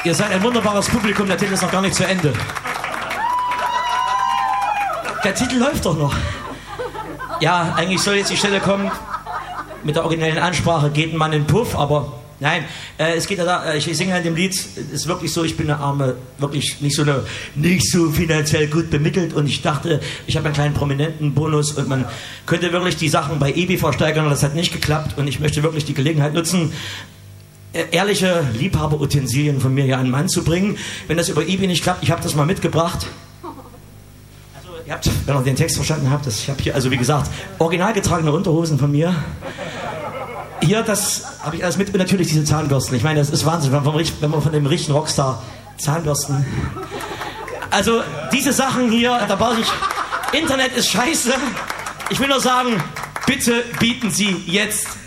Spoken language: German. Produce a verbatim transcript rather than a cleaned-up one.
Ihr seid ein wunderbares Publikum, der Titel ist noch gar nicht zu Ende. Der Titel läuft doch noch. Ja, eigentlich soll jetzt die Stelle kommen mit der originellen Ansprache, geht ein Mann in den Puff, aber nein, äh, es geht ja da, ich singe halt im Lied, es ist wirklich so, ich bin eine Arme, wirklich nicht so eine, nicht so finanziell gut bemittelt und ich dachte, ich habe einen kleinen prominenten Bonus und man könnte wirklich die Sachen bei Ibi versteigern und das hat nicht geklappt und ich möchte wirklich die Gelegenheit nutzen, ehrliche Liebhaberutensilien von mir hier an den Mann zu bringen. Wenn das über Ibi nicht klappt, ich habe das mal mitgebracht. Also, ihr habt, wenn ihr den Text verstanden habt, das, ich habe hier, also wie gesagt, original getragene Unterhosen von mir. Hier, das habe ich alles mit und natürlich diese Zahnbürsten. Ich meine, das ist Wahnsinn, wenn man, wenn man von dem richtigen Rockstar Zahnbürsten... Also, diese Sachen hier, da brauche ich... Internet ist scheiße. Ich will nur sagen, bitte bieten Sie jetzt